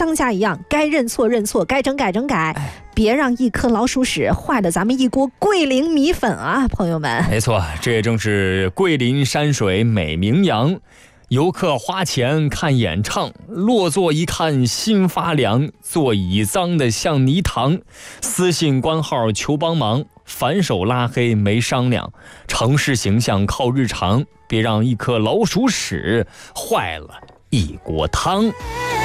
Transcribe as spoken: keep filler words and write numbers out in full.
商家一样，该认错认错，该整改整改，别让一颗老鼠屎坏了咱们一锅桂林米粉啊，朋友们。 没错，这也正是桂林山水美名扬。游客花钱看演唱，落座一看心发凉，座椅脏得像泥塘，私信官号求帮忙，反手拉黑没商量，城市形象靠日常，别让一颗老鼠屎坏了一锅汤。